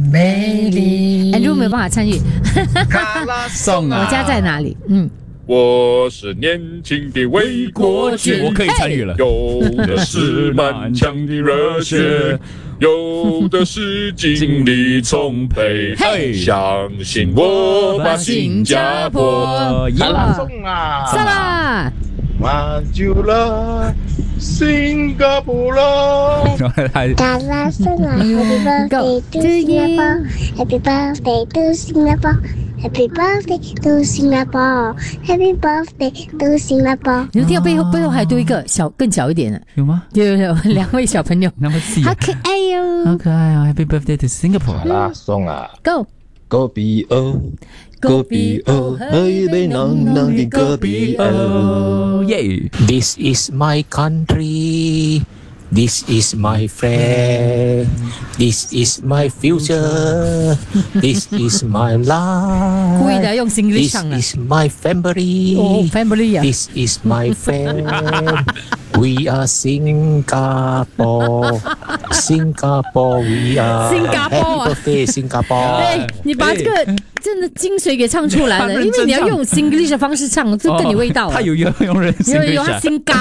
美丽。 Andrew 没有办法参与。 卡拉颂啊！ 我家在哪里？ 我是年轻的为国军， 我可以参与了。 有的是满腔的热血，有的是精力充沛。相信我吧，新加坡。 卡拉颂啊！ 是啦。 Maju lah Singapura. Kala Sala, happy birthday to Singapore. Happy birthday to Singapore. Happy birthday to Singapore. Happy birthday to Singapore. 你听到背后还多一个更小一点的， 有吗？ 有2位小朋友， 那么细， 好可爱哟， 好可爱哦 ！Happy birthday to Singapore。 卡拉颂啊 Go ，Go BO。Go BO， 喝一杯浓浓的 Go BO。 耶 This is my country. This is my friend. This is my future. This is my life. 故意的用 Singlish This 唱的。 is my family. 哦 family 啊 This is my friend. We are Singapore. Singapore, we are. Singapore 啊 Happy birthday, Singapore. 对，你把这个真的精髓给唱出来了，因为你要用 Singlish 的方式唱，这更有味道啊。 他有用人有他 Singapore